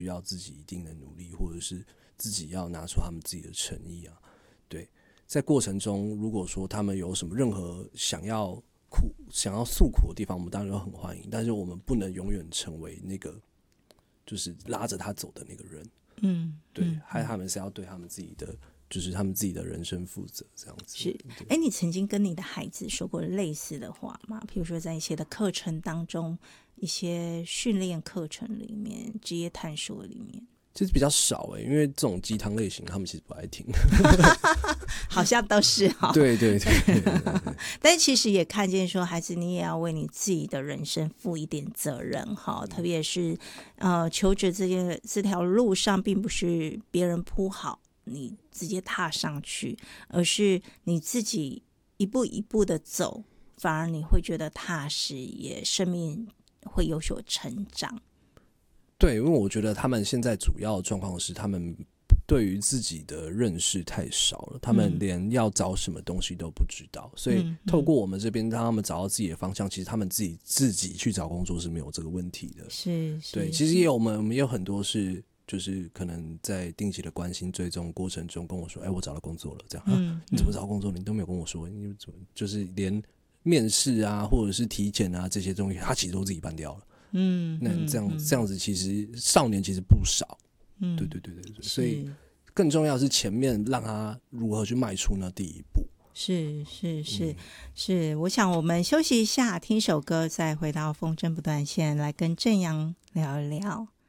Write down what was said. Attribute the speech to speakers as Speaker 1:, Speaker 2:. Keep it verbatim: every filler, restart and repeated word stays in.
Speaker 1: 需要自己一定的努力，或者是自己要拿出他们自己的诚意啊。对，在过程中，如果说他们有什么任何想要苦、想要诉苦的地方，我们当然很欢迎，但是我们不能永远成为那个就是拉着他走的那个人。
Speaker 2: 嗯，
Speaker 1: 对，还、嗯、他们是要对他们自己的，就是他们自己的人生负责，这样子。
Speaker 2: 是，哎，你曾经跟你的孩子说过类似的话吗？比如说在一些的课程当中，一些训练课程里面，职业探索里面。
Speaker 1: 其实比较少哎、欸，因为这种鸡汤类型，他们其实不爱听。
Speaker 2: 好像都是哈。
Speaker 1: 对对 对, 对, 对, 对
Speaker 2: 但其实也看见说，孩子你也要为你自己的人生负一点责任哈。特别是呃，求职这件这条路上，并不是别人铺好，你直接踏上去，而是你自己一步一步的走，反而你会觉得踏实，也生命会有所成长。
Speaker 1: 对，因为我觉得他们现在主要的状况是，他们对于自己的认识太少了，他们连要找什么东西都不知道，嗯、所以透过我们这边让他们找到自己的方向，其实他们自己自己去找工作是没有这个问题的。
Speaker 2: 是，是
Speaker 1: 对，其实也有我们我们也有很多是。就是可能在定期的关心追踪过程中跟我说，哎，我找到工作了，这样、嗯啊、你怎么找工作？你都没有跟我说，你怎么就是连面试啊，或者是体检啊这些东西，他其实都自己办掉了。嗯，那这样、嗯、这样子，其实少年其实不少。嗯，对对对对对，所以更重要的是前面让他如何去迈出那第一步。
Speaker 2: 是是是、嗯、是，我想我们休息一下，听首歌，再回到风筝不断线，来跟正阳聊一聊。